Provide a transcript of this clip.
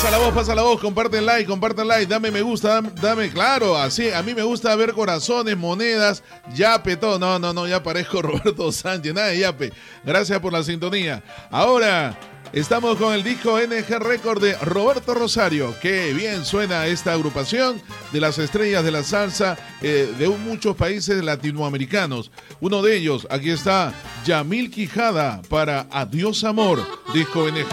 pasa la voz, comparten like, dame me gusta, dame claro, así, a mí me gusta ver corazones, monedas, yape, todo, no, ya parezco Roberto Sánchez, nada de yape, gracias por la sintonía. Ahora, estamos con el disco NG Record de Roberto Rosario, qué bien suena esta agrupación de las estrellas de la salsa de muchos países latinoamericanos. Uno de ellos, aquí está, Yamil Quijada para Adiós Amor, disco NG.